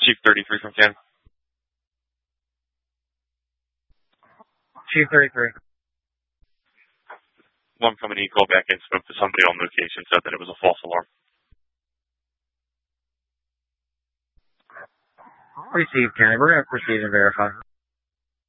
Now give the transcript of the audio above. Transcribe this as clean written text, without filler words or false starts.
Chief 33 from Ken. Chief 33. One company called back and spoke to somebody on location, said that it was a false alarm. Received, Kenny. We're going to proceed and verify.